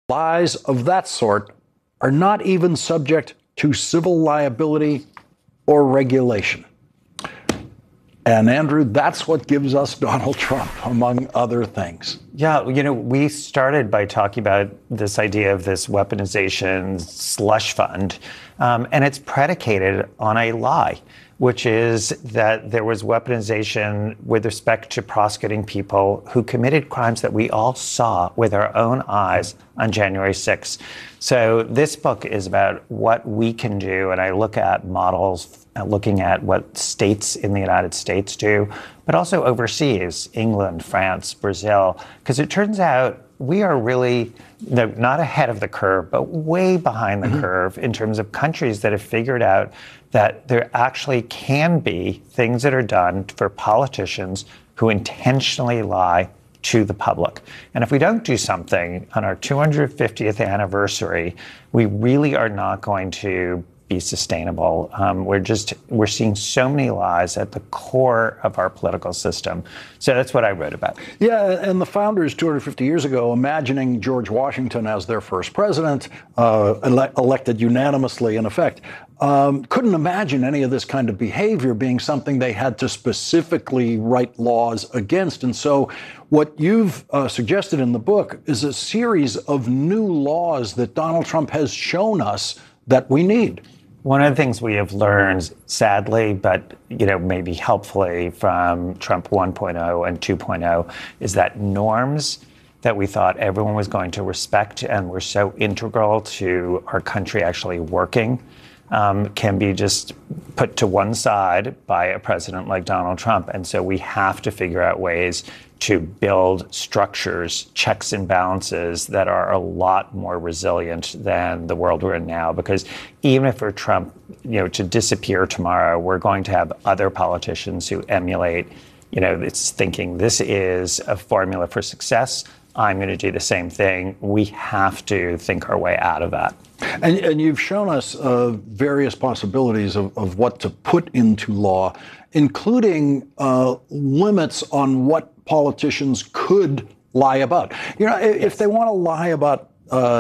Lies of that sort are not even subject to civil liability or regulation. And Andrew, that's what gives us Donald Trump, among other things. Yeah, we started by talking about this idea of this weaponization slush fund, and it's predicated on a lie, which is that there was weaponization with respect to prosecuting people who committed crimes that we all saw with our own eyes on January 6th. So this book is about what we can do, and I look at models looking at what states in the United States do, but also overseas, England, France, Brazil, because it turns out we are really not ahead of the curve, but way behind the curve in terms of countries that have figured out that there actually can be things that are done for politicians who intentionally lie to the public. And if we don't do something on our 250th anniversary, we really are not going to be sustainable. We're seeing so many lies at the core of our political system. So that's what I wrote about. Yeah, and the founders 250 years ago, imagining George Washington as their first president, elected unanimously in effect, couldn't imagine any of this kind of behavior being something they had to specifically write laws against. And so what you've suggested in the book is a series of new laws that Donald Trump has shown us that we need. One of the things we have learned, sadly, but maybe helpfully from Trump 1.0 and 2.0, is that norms that we thought everyone was going to respect and were so integral to our country actually working can be just put to one side by a president like Donald Trump. And so we have to figure out ways to build structures, checks and balances that are a lot more resilient than the world we're in now. Because even if for Trump, to disappear tomorrow, we're going to have other politicians who emulate, it's thinking this is a formula for success. I'm going to do the same thing. We have to think our way out of that. And you've shown us various possibilities of what to put into law, including limits on what politicians could lie about. If they want to lie about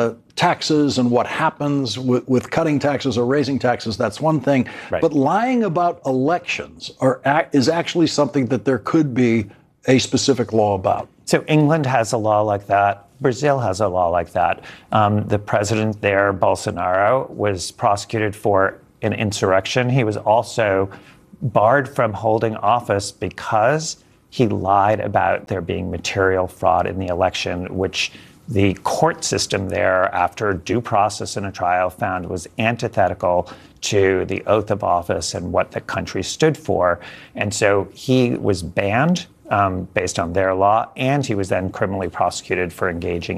taxes and what happens with cutting taxes or raising taxes, that's one thing. Right. But lying about elections is actually something that there could be a specific law about. So England has a law like that. Brazil has a law like that. The president there, Bolsonaro, was prosecuted for an insurrection. He was also barred from holding office because he lied about there being material fraud in the election, which the court system there, after due process in a trial, found was antithetical to the oath of office and what the country stood for. And so he was banned based on their law, and he was then criminally prosecuted for engaging